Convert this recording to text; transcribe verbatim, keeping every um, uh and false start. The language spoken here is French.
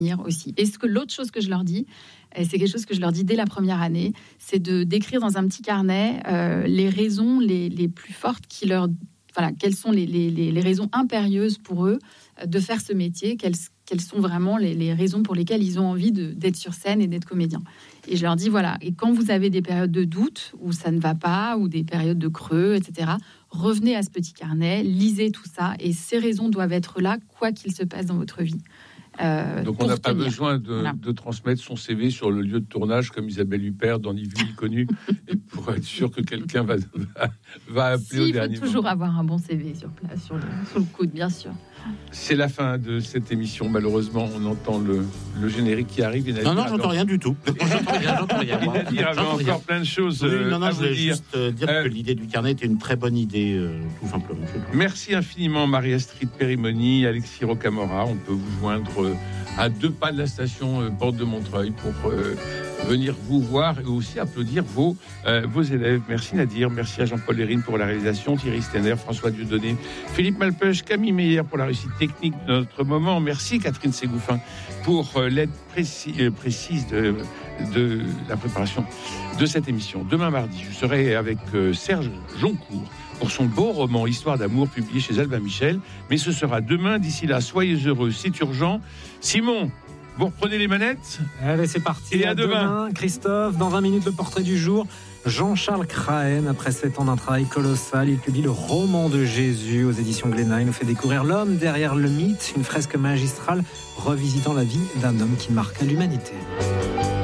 aussi. Et ce que l'autre chose que je leur dis, et c'est quelque chose que je leur dis dès la première année, c'est de d'écrire dans un petit carnet euh, les raisons les, les plus fortes qui leur, voilà, quelles sont les, les, les raisons impérieuses pour eux de faire ce métier, quelles, quelles sont vraiment les, les raisons pour lesquelles ils ont envie de, d'être sur scène et d'être comédien. Et je leur dis voilà, et quand vous avez des périodes de doute où ça ne va pas, ou des périodes de creux, et cetera, revenez à ce petit carnet, lisez tout ça, et ces raisons doivent être là, quoi qu'il se passe dans votre vie. Euh, Donc on n'a pas besoin de, voilà. de transmettre son C V sur le lieu de tournage comme Isabelle Huppert dans Ni vu ni connu et pour être sûr que quelqu'un va, va, va appeler si, au dernier moment. Il faut toujours avoir un bon C V sur place, sur le, sur le coude, bien sûr. C'est la fin de cette émission. Malheureusement, on entend le, le générique qui arrive. Et non, non, j'entends rien du tout. J'entends rien, j'entends rien. Il a dit encore rien. Plein de choses. Oui, non, non, à je voulais dire. juste dire euh, que l'idée du carnet était une très bonne idée, euh, tout simplement. Merci infiniment, Marie-Astrid Périmoni, Alexis Rocamora. On peut vous joindre euh, à deux pas de la station euh, Porte de Montreuil pour euh, venir vous voir et aussi applaudir vos, euh, vos élèves. Merci Nadir, merci à Jean-Paul Lérine pour la réalisation, Thierry Stenner, François Dieudonné, Philippe Malpeuch, Camille Meyer pour la réussite technique de notre moment. Merci Catherine Ségouffin pour euh, l'aide précis, euh, précise de, de la préparation de cette émission. Demain mardi, je serai avec euh, Serge Joncourt pour son beau roman Histoire d'amour publié chez Albin Michel. Mais ce sera demain. D'ici là, soyez heureux, c'est urgent. Simon, vous reprenez les manettes. Allez, c'est parti. Et à, à demain. demain. Christophe, dans vingt minutes, le portrait du jour. Jean-Charles Crahen, après sept ans d'un travail colossal, il publie le roman de Jésus aux éditions Glénat. Il nous fait découvrir l'homme derrière le mythe, une fresque magistrale revisitant la vie d'un homme qui marqua l'humanité.